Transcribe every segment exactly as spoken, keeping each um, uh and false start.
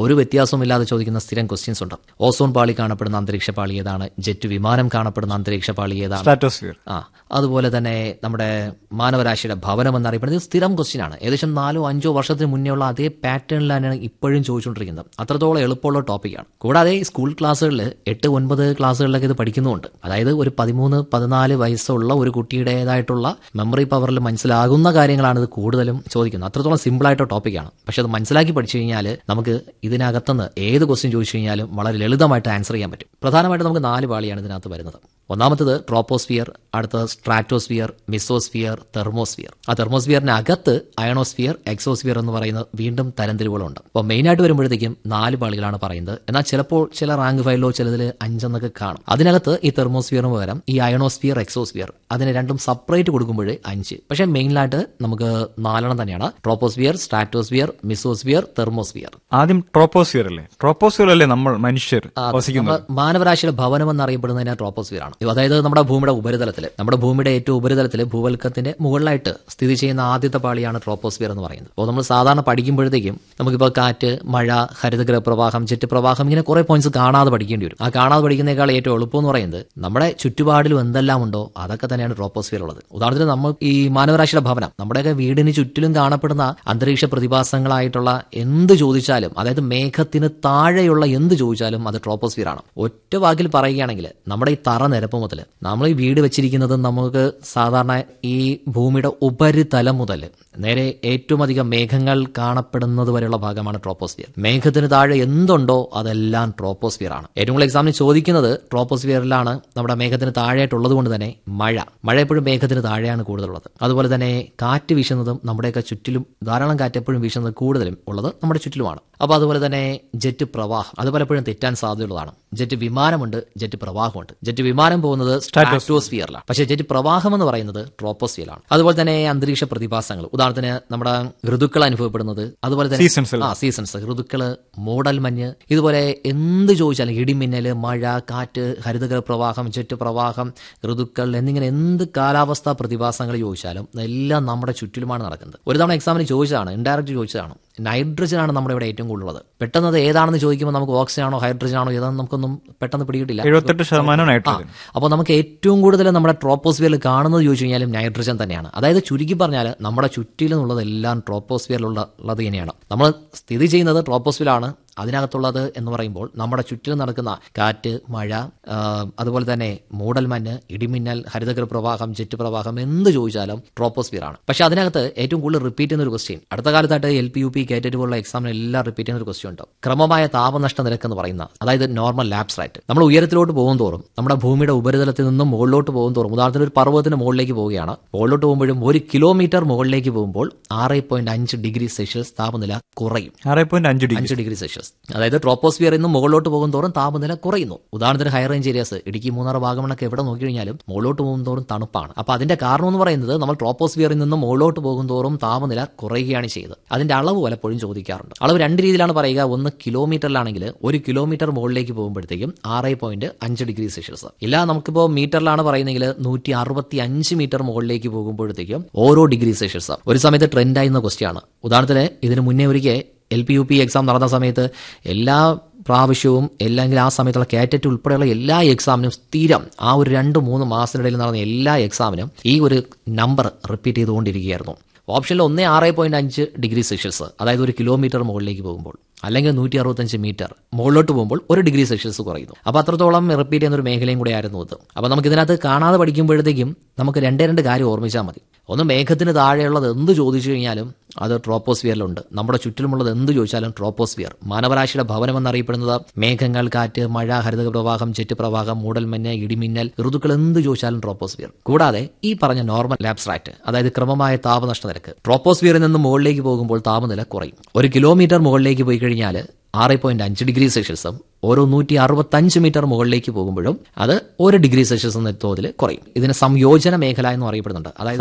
ഒരു വ്യത്യാസവുമില്ലാതെ ചോദിക്കുന്ന സ്ഥിരം ക്വസ്റ്റ്യൻസ് ഉണ്ട്. ഓസോൺ പാളി കാണപ്പെടുന്ന അന്തരീക്ഷ പാളി ഏതാണ്? ജെറ്റ് വിമാനം കാണപ്പെടുന്ന അന്തരീക്ഷ പാളി ഏതാണ്? സ്ട്രാറ്റോസ്ഫിയർ. ആ അതുപോലെ തന്നെ നമ്മുടെ മാനവരാശിയുടെ ഭവനം എന്നറിയപ്പെടുന്നത് സ്ഥിരം ക്വസ്റ്റ്യൻ ആണ്. ഏകദേശം നാലോ അഞ്ചോ വർഷത്തിന് മുന്നേ ഉള്ള അതേ പാറ്റേണിലാണ് ഇപ്പോഴും ചോദിച്ചുകൊണ്ടിരിക്കുന്നത്. അത്രത്തോളം എളുപ്പമുള്ള ടോപ്പിക്കാണ്. കൂടാതെ സ്കൂൾ ക്ലാസ്സുകളിൽ എട്ട് ഒൻപത് ക്ലാസ്സുകളിലൊക്കെ ഇത് പഠിക്കുന്നുമുണ്ട്. അതായത് ഒരു പതിമൂന്ന് പതിനാല് വയസ്സുള്ള ഒരു കുട്ടിയുടേതായിട്ടുള്ള മെമ്മറി പവറിൽ മനസ്സിലാകുന്ന കാര്യങ്ങളാണ് ഇത് കൂടുതലും ചോദിക്കുന്നത്. അത്രത്തോളം സിമ്പിളായിട്ടോ ടോപ്പിക്കാണ്. പക്ഷെ അത് മനസ്സിലാക്കി പഠിച്ചു കഴിഞ്ഞാൽ നമുക്ക് ഇതിനകത്തുനിന്ന് ഏത് ക്വസ്റ്റ്യൻ ചോദിച്ചു കഴിഞ്ഞാലും വളരെ ലളിതമായിട്ട് ആൻസർ ചെയ്യാൻ പറ്റും. പ്രധാനമായിട്ട് നമുക്ക് നാല് പാളിയാണ് ഇതിനകത്ത് വരുന്നത്. ഒന്നാമത്തത് ട്രോപ്പോസ്ഫിയർ, അടുത്തത് സ്ട്രാറ്റോസ്ഫിയർ, മിസോസ്ഫിയർ, തെർമോസ്ഫിയർ. ആ തെർമോസ്ഫിയറിനകത്ത് അയണോസ്ഫിയർ, എക്സോസ്ഫിയർ എന്ന് പറയുന്ന വീണ്ടും തരംതിരിവുകളുണ്ട്. അപ്പോൾ മെയിനായിട്ട് വരുമ്പോഴത്തേക്കും നാല് പാളികളാണ് പറയുന്നത്. എന്നാൽ ചിലപ്പോൾ ചില റാങ്ക് ഫയലിലോ ചിലതിൽ അഞ്ചെന്നൊക്കെ കാണും. അതിനകത്ത് ഈ തെർമോസ്ഫിയറിന് പകരം ഈ അയണോസ്ഫിയർ, എക്സോസ്ഫിയർ അതിന് രണ്ടും സെപ്പറേറ്റ് കൊടുക്കുമ്പോഴേ അഞ്ച്. പക്ഷേ മെയിനായിട്ട് നമുക്ക് നാലെണ്ണം തന്നെയാണ്: ട്രോപ്പോസ്ഫിയർ, സ്ട്രാറ്റോസ്ഫിയർ, മിസോസ്ഫിയർ, തെർമോസ്ഫിയർ. ആദ്യം ട്രോപ്പോസ്ഫിയർ അല്ലേ? ട്രോപ്പോസ്ഫിയർ അല്ലേ നമ്മൾ മനുഷ്യർ വസിക്കുന്നത്? മാനവരാശിയുടെ ഭവനം എന്നറിയപ്പെടുന്നതിന് ട്രോപ്പോസ്ഫിയർ ആണ്. അതായത് നമ്മുടെ ഭൂമിയുടെ ഉപരിതലത്തിൽ, നമ്മുടെ ഭൂമിയുടെ ഏറ്റവും ഉപരിതലത്തിൽ ഭൂവൽക്കത്തിന്റെ മുകളിലായിട്ട് സ്ഥിതി ചെയ്യുന്ന ആദ്യത്തെ പാളിയാണ് ട്രോപ്പോസ്ഫിയർ എന്ന് പറയുന്നത്. അപ്പോൾ നമ്മൾ സാധാരണ പഠിക്കുമ്പോഴത്തേക്കും നമുക്കിപ്പോൾ കാറ്റ്, മഴ, ഹരിതഗ്രഹ പ്രവാഹം, ജെറ്റ് പ്രവാഹം, ഇങ്ങനെ കുറെ പോയിന്റ്സ് കാണാതെ പഠിക്കേണ്ടി വരും. ആ കാണാതെ പഠിക്കുന്നതിനേക്കാൾ ഏറ്റവും എളുപ്പം എന്ന് പറയുന്നത് നമ്മുടെ ചുറ്റുപാടിലും എന്തെല്ലാം ഉണ്ടോ അതൊക്കെ തന്നെയാണ് ട്രോപ്പോസ്ഫിയർ ഉള്ളത്. ഉദാഹരണത്തിന് നമ്മൾ ഈ മാനവരാശിയുടെ ഭവനം, നമ്മുടെയൊക്കെ വീടിന് ചുറ്റിലും കാണപ്പെടുന്ന അന്തരീക്ഷ പ്രതിഭാസങ്ങളായിട്ടുള്ള എന്ത് ചോദിച്ചാലും, അതായത് മേഘത്തിന് താഴെയുള്ള എന്ത് ചോദിച്ചാലും അത് ട്രോപ്പോസ്ഫിയർ ആണ്. ഒറ്റ വാക്കിൽ പറയുകയാണെങ്കിൽ നമ്മുടെ ഈ തറ നിരപ്പ് മുതൽ നമ്മൾ ഈ വീട് വെച്ചിരിക്കുന്നത് നമുക്ക് സാധാരണ ഈ ഭൂമിയുടെ ഉപരിതലം മുതൽ നേരെ ഏറ്റവും അധികം മേഘങ്ങൾ കാണപ്പെടുന്നത് വരെയുള്ള ഭാഗമാണ് ട്രോപ്പോസ്ഫിയർ. മേഘത്തിന് താഴെ എന്തുണ്ടോ അതെല്ലാം ട്രോപ്പോസ്ഫിയർ ആണ്. ഏറ്റവും കൂടുതൽ എക്സാമിന് ചോദിക്കുന്നത് ട്രോപ്പോസ്ഫിയറിലാണ്. നമ്മുടെ മേഘത്തിന് താഴെയായിട്ടുള്ളത് കൊണ്ട് തന്നെ മഴ മഴ എപ്പോഴും മേഘത്തിന് താഴെയാണ് കൂടുതലുള്ളത്. അതുപോലെ തന്നെ കാറ്റ് വീശുന്നതും നമ്മുടെയൊക്കെ ചുറ്റിലും ധാരാളം കാറ്റ് എപ്പോഴും വീശുന്നത് കൂടുതലും ഉള്ളത് നമ്മുടെ ചുറ്റിലുമാണ്. അപ്പോൾ അതുപോലെ തന്നെ ജെറ്റ് പ്രവാഹം അത് പലപ്പോഴും തെറ്റാൻ സാധ്യതയുള്ളതാണ്. Jet വിമാനമുണ്ട്, jet പ്രവാഹമുണ്ട്. ജെറ്റ് വിമാനം പോകുന്നത് സ്ട്രാറ്റോസ്ഫിയറിലാണ്, പക്ഷേ ജെറ്റ് പ്രവാഹം എന്ന് പറയുന്നത് ട്രോപ്പോസ്ഫിയറിലാണ്. അതുപോലെ തന്നെ അന്തരീക്ഷ പ്രതിഭാസങ്ങൾ, ഉദാഹരണത്തിന് നമ്മുടെ ഋതുക്കൾ അനുഭവപ്പെടുന്നത്, അതുപോലെ തന്നെ ആ സീസൺസ്, ഋതുക്കള്, മൂടൽമഞ്ഞ്, ഇതുപോലെ എന്ത് ചോദിച്ചാലും ഇടിമിന്നല്, മഴ, കാറ്റ്, ഹരിതഗ്രഹ പ്രവാഹം, ജെറ്റ് പ്രവാഹം, ഋതുക്കൾ എന്നിങ്ങനെ എന്ത് കാലാവസ്ഥാ പ്രതിഭാസങ്ങൾ ചോദിച്ചാലും എല്ലാം നമ്മുടെ ചുറ്റിലുമാണ് നടക്കുന്നത്. ഒരു തവണ എക്സാമിന് ചോദിച്ചതാണ്, ഇൻഡയറക്റ്റ് ചോദിച്ചതാണ്. നൈട്രജൻ ആണ് നമ്മുടെ ഇവിടെ ഏറ്റവും കൂടുതലുള്ളത്. പെട്ടെന്ന് അത് ഏതാണെന്ന് ചോദിക്കുമ്പോൾ നമുക്ക് ഓക്സിജൻ ആണോ ഹൈഡ്രജൻ ആണോ ഏതാണെന്ന് നമുക്കൊന്നും പെട്ടെന്ന് പിടികിട്ടില്ല. എഴുപത്തെട്ട് ശതമാനം നൈട്രജൻ. അപ്പോൾ നമുക്ക് ഏറ്റവും കൂടുതൽ നമ്മുടെ ട്രോപ്പോസ്ഫിയറിൽ കാണുന്നത് ചോദിച്ചു കഴിഞ്ഞാലും നൈട്രജൻ തന്നെയാണ്. അതായത് ചുരുക്കി പറഞ്ഞാൽ നമ്മുടെ ചുറ്റിലുള്ളതെല്ലാം ട്രോപ്പോസ്ഫിയറിലുള്ള ഉള്ളത് തന്നെയാണ്. നമ്മൾ സ്ഥിതി ചെയ്യുന്നത് ട്രോപ്പോസ്ഫിയറിലാണ്. അതിനകത്തുള്ളത് എന്ന് പറയുമ്പോൾ നമ്മുടെ ചുറ്റിലും നടക്കുന്ന കാറ്റ്, മഴ, അതുപോലെ തന്നെ മൂടൽമഞ്ഞ്, ഇടിമിന്നൽ, ഹരിതഗ്രഹ പ്രവാഹം, ജെറ്റ് പ്രവാഹം എന്ത് ചോദിച്ചാലും ട്രോപ്പോസ്ഫിയർ ആണ്. പക്ഷെ അതിനകത്ത് ഏറ്റവും കൂടുതൽ റിപ്പീറ്റ് ചെയ്യുന്ന ഒരു ക്വസ്റ്റ്യൻ അടുത്ത കാലത്തായിട്ട് എൽ പി യു പി കേറ്ററ്റ് പോലുള്ള എക്സാമിന് എല്ലാം റിപ്പീറ്റ് ചെയ്യുന്ന ഒരു ക്വസ്റ്റ്യൻ ഉണ്ട്. ക്രമമായ താപനഷ്ട നിരക്ക് എന്ന് പറയുന്ന, അതായത് നോർമൽ ലാപ്സ് റേറ്റ്. നമ്മൾ ഉയരത്തിലോട്ട് പോകും തോറും നമ്മുടെ ഭൂമിയുടെ ഉപരിതലത്തിൽ നിന്നും മുകളിലോട്ട് പോകും തോറും, ഉദാഹരണത്തിന് ഒരു പർവ്വതത്തിന് മുകളിലേക്ക് പോവുകയാണ്, മുകളിലോട്ട് പോകുമ്പോഴും ഒരു കിലോമീറ്റർ മുകളിലേക്ക് പോകുമ്പോൾ ആറ് പോയിന്റ് അഞ്ച് ഡിഗ്രി സെൽഷ്യസ് താപനില കുറയും. ആറ് പോയിന്റ് അഞ്ച് ഡിഗ്രി സെൽഷ്യസ്. അതായത് ട്രോപ്പോസ്ഫിയറിൽ നിന്ന് മുകളിലോട്ട് പോകും തോറും താപനില കുറയുന്നു. ഉദാഹരണത്തിന് high range areas, Idukki, Munnar, വാഗമണ്ണൊക്കെ എവിടെ നോക്കി കഴിഞ്ഞാലും മുകളിലോട്ട് പോകും തോറും തണുപ്പാണ്. അപ്പൊ അതിന്റെ കാരണം എന്ന് പറയുന്നത് നമ്മൾ ട്രോപ്പോസ്ഫിയറിൽ നിന്ന് മുകളിലോട്ട് പോകും തോറും താപനില കുറയുകയാണ് ചെയ്തത്. അതിന്റെ അളവ് പലപ്പോഴും ചോദിക്കാറുണ്ട്. അളവ് രണ്ട് രീതിയിലാണ് പറയുക. ഒന്ന് കിലോമീറ്ററിലാണെങ്കിൽ ഒരു കിലോമീറ്റർ മുകളിലേക്ക് പോകുമ്പോഴത്തേക്കും ആറ് പോയിന്റ് അഞ്ച് ഡിഗ്രി സെൽഷ്യസ്. ഇല്ല നമുക്കിപ്പോൾ മീറ്ററിലാണ് പറയുന്നെങ്കിൽ നൂറ്റി അറുപത്തി അഞ്ച് മീറ്റർ മുകളിലേക്ക് പോകുമ്പോഴത്തേക്കും ഓരോ ഡിഗ്രി സെൽഷ്യസ്. ഒരു സമയത്ത് ട്രെൻഡ് ആയിരുന്ന ക്വസ്റ്റ്യൻ ആണ്. ഉദാഹരണത്തിന് ഇതിന് മുന്നേ ഒരിക്കൽ L P U P exam നടന്ന സമയത്ത് എല്ലാ പ്രാവശ്യവും അല്ലെങ്കിൽ ആ സമയത്തുള്ള കാറ്ററ്റ് ഉൾപ്പെടെയുള്ള എല്ലാ എക്സാമിനും സ്ഥിരം ആ ഒരു രണ്ട് മൂന്ന് മാസത്തിനിടയിൽ നടന്ന എല്ലാ എക്സാമിനും ഈ ഒരു നമ്പർ റിപ്പീറ്റ് ചെയ്തുകൊണ്ടിരിക്കുകയായിരുന്നു. ഓപ്ഷനിൽ ഒന്ന് ആറ് പോയിന്റ് അഞ്ച് ഡിഗ്രി സെൽഷ്യസ്, അതായത് ഒരു കിലോമീറ്റർ മുകളിലേക്ക് പോകുമ്പോൾ, അല്ലെങ്കിൽ നൂറ്റി അറുപത്തഞ്ച് മീറ്റർ മുകളിലോട്ട് പോകുമ്പോൾ ഒരു ഡിഗ്രി സെൽഷ്യസ് കുറയുന്നു. അപ്പോൾ അത്രത്തോളം റിപ്പീറ്റ് ചെയ്യുന്ന ഒരു മേഖലയും കൂടെ ആയിരുന്നു ഇത്. അപ്പോൾ നമുക്ക് ഇതിനകത്ത് കാണാതെ പഠിക്കുമ്പോഴത്തേക്കും നമുക്ക് രണ്ടേ രണ്ട് കാര്യം ഓർമ്മിച്ചാൽ മതി. ഒന്ന്, മേഘത്തിന് താഴെയുള്ളത് എന്ത് ചോദിച്ചു കഴിഞ്ഞാലും അത് ട്രോപ്പോസ്ഫിയറിലുണ്ട്. നമ്മുടെ ചുറ്റിലുമുള്ളത് എന്ത് ചോദിച്ചാലും ട്രോപ്പോസ്ഫിയർ. മാനവരാശിയുടെ ഭവനം എന്നറിയപ്പെടുന്നത് മേഘങ്ങൾ, കാറ്റ്, മഴ, ഹരിതക പ്രവാഹം, ജെറ്റ് പ്രവാഹം, മൂടൽമഞ്ഞ്, ഇടിമിന്നൽ, ഋതുക്കൾ എന്ത് ചോദിച്ചാലും ട്രോപ്പോസ്ഫിയർ. കൂടാതെ ഈ പറഞ്ഞ നോർമൽ ലാപ്സ് റേറ്റ്, അതായത് ക്രമമായ താപനഷ്ട നിരക്ക്, ട്രോപ്പോസ്ഫിയറിൽ നിന്ന് മുകളിലേക്ക് പോകുമ്പോൾ താപനില കുറയും. ഒരു കിലോമീറ്റർ മുകളിലേക്ക് പോയി കഴിഞ്ഞാൽ ആറ് പോയിന്റ് അഞ്ച് ഡിഗ്രി സെൽഷ്യസും ഓരോ നൂറ്റി അറുപത്തഞ്ച് മീറ്റർ മുകളിലേക്ക് പോകുമ്പോഴും അത് ഒരു ഡിഗ്രി സെൽഷ്യസ് എന്ന തോതിൽ കുറയും. ഇതിന് സംയോജന മേഖല എന്ന് അറിയപ്പെടുന്നുണ്ട്. അതായത്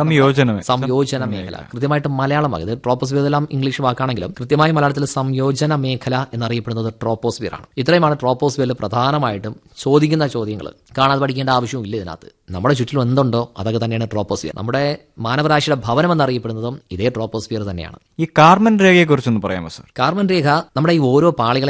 സംയോജന മേഖല കൃത്യമായിട്ട് മലയാളമാകും. ഇത് ട്രോപ്പോസ്ഫിയർ എല്ലാം ഇംഗ്ലീഷ് വാക്കാണെങ്കിലും കൃത്യമായി മലയാളത്തിൽ സംയോജന മേഖല എന്നറിയപ്പെടുന്നത് ട്രോപ്പോസ്ഫിയർ ആണ്. ഇത്രയുമാണ് ട്രോപ്പോസ്ഫിയറിൽ പ്രധാനമായിട്ടും ചോദിക്കുന്ന ചോദ്യങ്ങൾ. കാണാതെ പഠിക്കേണ്ട ആവശ്യവും ഇല്ല ഇതിനകത്ത്. നമ്മുടെ ചുറ്റിലും എന്തുണ്ടോ അതൊക്കെ തന്നെയാണ് ട്രോപ്പോസ്ഫിയർ. നമ്മുടെ മാനവരാശിയുടെ ഭവനം എന്നറിയപ്പെടുന്നതും ഇതേ ട്രോപ്പോസ്ഫിയർ തന്നെയാണ്. ഈ കാർബൺ രേഖയെ കുറിച്ചൊന്ന് പറയാമോ സർ? കാർബൺ രേഖ നമ്മുടെ ഈ ഓരോ പാളികളെ